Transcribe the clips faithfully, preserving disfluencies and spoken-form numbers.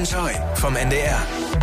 Enjoy vom N D R.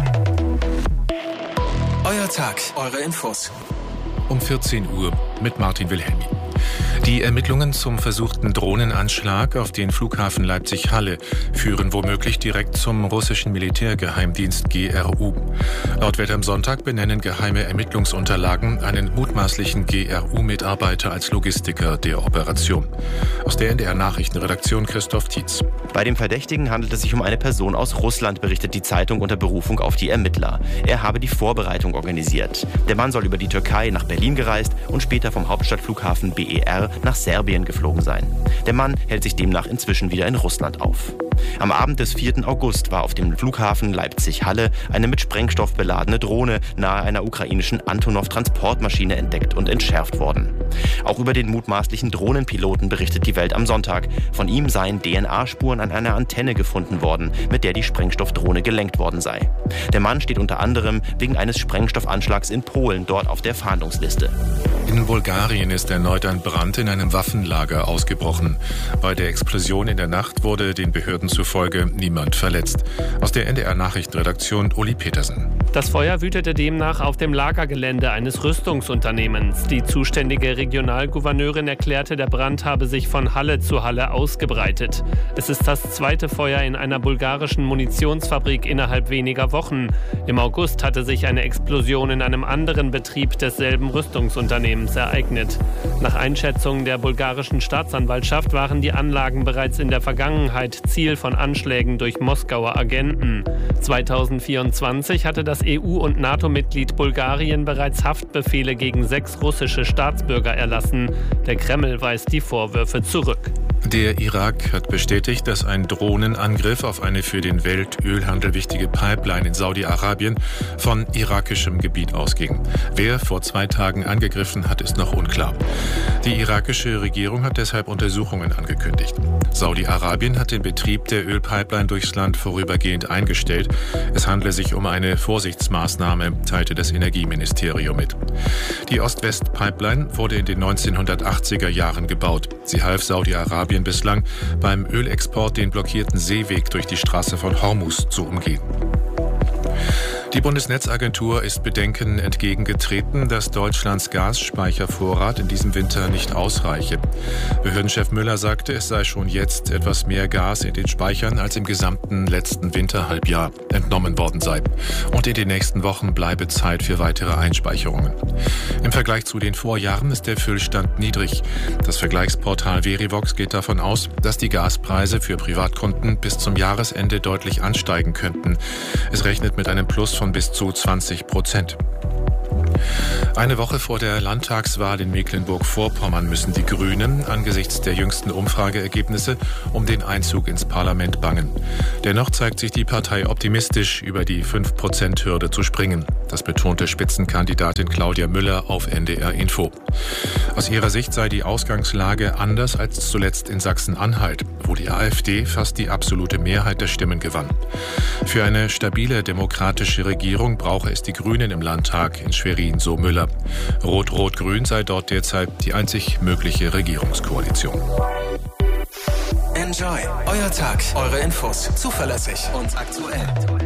Euer Tag, eure Infos. Um vierzehn Uhr mit Martin Wilhelmi. Die Ermittlungen zum versuchten Drohnenanschlag auf den Flughafen Leipzig-Halle führen womöglich direkt zum russischen Militärgeheimdienst G R U. Laut Welt am Sonntag benennen geheime Ermittlungsunterlagen einen mutmaßlichen G R U-Mitarbeiter als Logistiker der Operation. Aus der N D R-Nachrichtenredaktion Christoph Tietz. Bei dem Verdächtigen handelt es sich um eine Person aus Russland, berichtet die Zeitung unter Berufung auf die Ermittler. Er habe die Vorbereitung organisiert. Der Mann soll über die Türkei nach Berlin gereist und später vom Hauptstadtflughafen B E R nach Serbien geflogen sein. Der Mann hält sich demnach inzwischen wieder in Russland auf. Am Abend des vierten August war auf dem Flughafen Leipzig-Halle eine mit Sprengstoff beladene Drohne nahe einer ukrainischen Antonov-Transportmaschine entdeckt und entschärft worden. Auch über den mutmaßlichen Drohnenpiloten berichtet die Welt am Sonntag. Von ihm seien D N A-Spuren an einer Antenne gefunden worden, mit der die Sprengstoffdrohne gelenkt worden sei. Der Mann steht unter anderem wegen eines Sprengstoffanschlags in Polen dort auf der Fahndungsliste. In Bulgarien ist erneut ein Brand in einem Waffenlager ausgebrochen. Bei der Explosion in der Nacht wurde den Behörden zufolge niemand verletzt. Aus der N D R-Nachrichtenredaktion Uli Petersen. Das Feuer wütete demnach auf dem Lagergelände eines Rüstungsunternehmens. Die zuständige Regionalgouverneurin erklärte, der Brand habe sich von Halle zu Halle ausgebreitet. Es ist das zweite Feuer in einer bulgarischen Munitionsfabrik innerhalb weniger Wochen. Im August hatte sich eine Explosion in einem anderen Betrieb desselben Rüstungsunternehmens ereignet. Nach Einschätzung der bulgarischen Staatsanwaltschaft waren die Anlagen bereits in der Vergangenheit Ziel von Anschlägen durch Moskauer Agenten. zweitausendvierundzwanzig hatte das E U- und NATO-Mitglied Bulgarien bereits Haftbefehle gegen sechs russische Staatsbürger erlassen. Der Kreml weist die Vorwürfe zurück. Der Irak hat bestätigt, dass ein Drohnenangriff auf eine für den Weltölhandel wichtige Pipeline in Saudi-Arabien von irakischem Gebiet ausging. Wer vor zwei Tagen angegriffen hat, ist noch unklar. Die irakische Regierung hat deshalb Untersuchungen angekündigt. Saudi-Arabien hat den Betrieb der Ölpipeline durchs Land vorübergehend eingestellt. Es handle sich um eine Vorsichtsmaßnahme, teilte das Energieministerium mit. Die Ost-West-Pipeline wurde in den neunzehnhundertachtziger Jahren gebaut. Sie half Saudi-Arabien bislang beim Ölexport den blockierten Seeweg durch die Straße von Hormuz zu umgehen. Die Bundesnetzagentur ist Bedenken entgegengetreten, dass Deutschlands Gasspeichervorrat in diesem Winter nicht ausreiche. Behördenchef Müller sagte, es sei schon jetzt etwas mehr Gas in den Speichern, als im gesamten letzten Winterhalbjahr entnommen worden sei. Und in den nächsten Wochen bleibe Zeit für weitere Einspeicherungen. Im Vergleich zu den Vorjahren ist der Füllstand niedrig. Das Vergleichsportal Verivox geht davon aus, dass die Gaspreise für Privatkunden bis zum Jahresende deutlich ansteigen könnten. Es rechnet mit einem Plus von bis zu zwanzig Prozent. Eine Woche vor der Landtagswahl in Mecklenburg-Vorpommern müssen die Grünen angesichts der jüngsten Umfrageergebnisse um den Einzug ins Parlament bangen. Dennoch zeigt sich die Partei optimistisch, über die fünf Prozent Hürde zu springen. Das betonte Spitzenkandidatin Claudia Müller auf N D R Info. Aus ihrer Sicht sei die Ausgangslage anders als zuletzt in Sachsen-Anhalt, wo die AfD fast die absolute Mehrheit der Stimmen gewann. Für eine stabile demokratische Regierung brauche es die Grünen im Landtag in Schwerin, so Müller. Rot-Rot-Grün sei dort derzeit die einzig mögliche Regierungskoalition. Enjoy. Euer Tag, eure Infos. Zuverlässig und aktuell.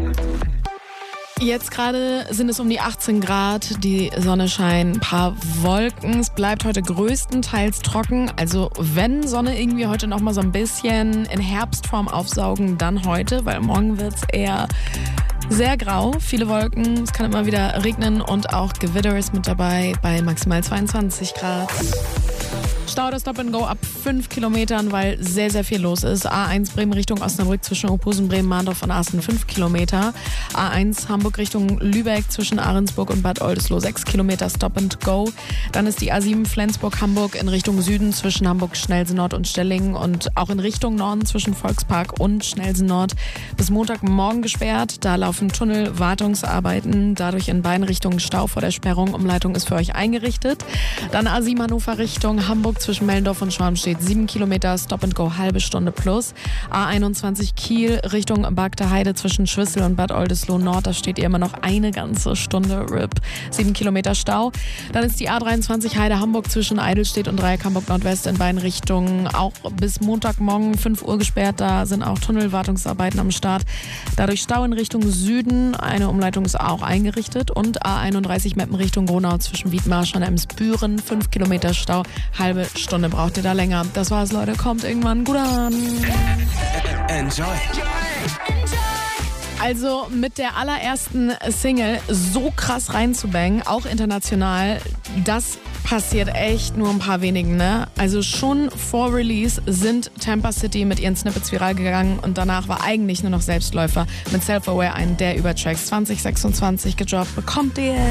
Jetzt gerade sind es um die achtzehn Grad, die Sonne scheint, ein paar Wolken. Es bleibt heute größtenteils trocken. Also wenn Sonne irgendwie heute noch mal so ein bisschen in Herbstform aufsaugen, dann heute, weil morgen wird es eher sehr grau, viele Wolken. Es kann immer wieder regnen und auch Gewitter ist mit dabei bei maximal zweiundzwanzig Grad. Stau oder Stop and Go ab fünf Kilometern, weil sehr, sehr viel los ist. A eins Bremen Richtung Osnabrück zwischen Opusen, Bremen, Mahndorf und Asten fünf Kilometer. A eins Hamburg Richtung Lübeck zwischen Ahrensburg und Bad Oldesloe sechs Kilometer Stop and Go. Dann ist die A sieben Flensburg-Hamburg in Richtung Süden zwischen Hamburg-Schnelsen-Nord und Stellingen und auch in Richtung Norden zwischen Volkspark und Schnelsen-Nord bis Montagmorgen gesperrt. Da laufen Tunnelwartungsarbeiten, dadurch in beiden Richtungen Stau vor der Sperrung. Umleitung ist für euch eingerichtet. Dann A sieben Hannover Richtung Hamburg zwischen Mellendorf und Schwarmstedt sieben Kilometer, Stop and Go, halbe Stunde plus. A einundzwanzig Kiel Richtung Bagder Heide zwischen Schwissel und Bad Oldesloe Nord, da steht ihr immer noch eine ganze Stunde R I P. sieben Kilometer Stau. Dann ist die A dreiundzwanzig Heide Hamburg zwischen Eidelstedt und Dreieck Hamburg Nordwest in beiden Richtungen auch bis Montagmorgen fünf Uhr gesperrt. Da sind auch Tunnelwartungsarbeiten am Start. Dadurch Stau in Richtung Süden. Eine Umleitung ist auch eingerichtet. Und A einunddreißig Meppen Richtung Gronau zwischen Wiedmarsch und Emsbüren. fünf Kilometer Stau. Halbe Stunde braucht ihr da länger. Das war's, Leute. Kommt irgendwann gut an. Enjoy. Also mit der allerersten Single so krass reinzubangen, auch international, das passiert echt nur ein paar wenigen, ne? Also schon vor Release sind Tampa City mit ihren Snippets viral gegangen und danach war eigentlich nur noch Selbstläufer mit Self-Aware einen der über Tracks zwanzig sechsundzwanzig gedroppt. Bekommt ihr